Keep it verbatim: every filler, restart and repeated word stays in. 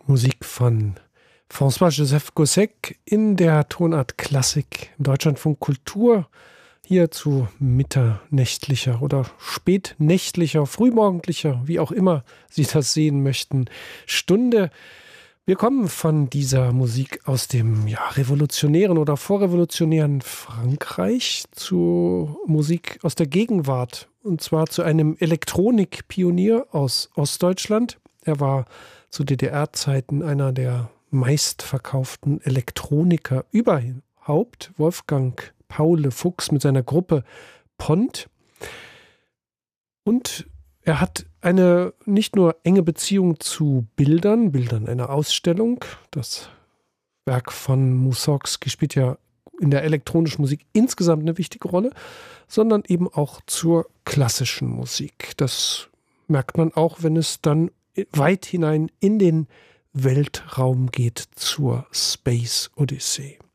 Musik von François-Joseph Gossec in der Tonart Klassik im Deutschlandfunk Kultur. Hier zu mitternächtlicher oder spätnächtlicher, frühmorgendlicher, wie auch immer Sie das sehen möchten, Stunde. Wir kommen von dieser Musik aus dem ja, revolutionären oder vorrevolutionären Frankreich zu Musik aus der Gegenwart. Und zwar zu einem Elektronikpionier aus Ostdeutschland. Er war zu D D R-Zeiten einer der meistverkauften Elektroniker überhaupt. Wolfgang Paule Fuchs mit seiner Gruppe Pont. Und er hat eine nicht nur enge Beziehung zu Bildern, Bildern einer Ausstellung. Das Werk von Mussorgsky spielt ja in der elektronischen Musik insgesamt eine wichtige Rolle, sondern eben auch zur klassischen Musik. Das merkt man auch, wenn es dann weit hinein in den Weltraum geht zur Space Odyssey.